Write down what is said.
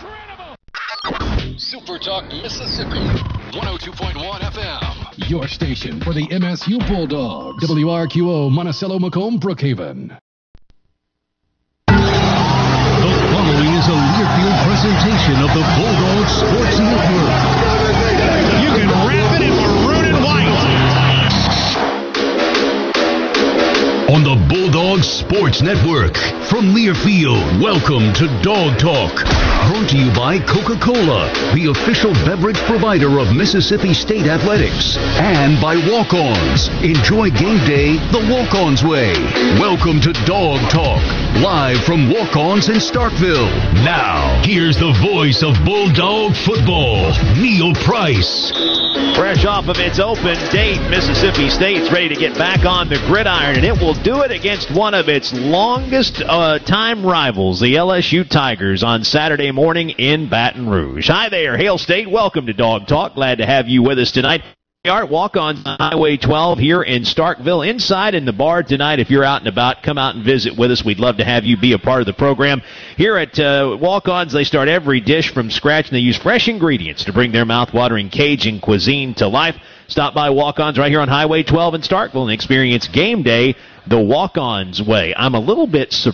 Super Talk Mississippi, 102.1 FM. Your station for the MSU Bulldogs. WRQO, Monticello, Macomb, Brookhaven. The following is a Learfield presentation of the Bulldogs Sports Network. You can wrap it in maroon and white. On the Bulldogs Sports Network. From Learfield, welcome to Dog Talk. Brought to you by Coca-Cola, the official beverage provider of Mississippi State Athletics. And by Walk-Ons. Enjoy game day the Walk-Ons way. Welcome to Dog Talk, live from Walk-Ons in Starkville. Now, here's the voice of Bulldog football, Neil Price. Fresh off of its open date, Mississippi State's ready to get back on the gridiron, and it will do it against one of its longest time rivals, the LSU Tigers, on Saturday morning in Baton Rouge. Hi there, Hail State. Welcome to Dog Talk. Glad to have you with us tonight. We are Walk-Ons on Highway 12 here in Starkville. Inside in the bar tonight, if you're out and about, come out and visit with us. We'd love to have you be a part of the program. Here at Walk-Ons, they start every dish from scratch, and they use fresh ingredients to bring their mouth-watering Cajun cuisine to life. Stop by Walk-Ons right here on Highway 12 in Starkville and experience game day the Walk-Ons way. I'm a little bit surprised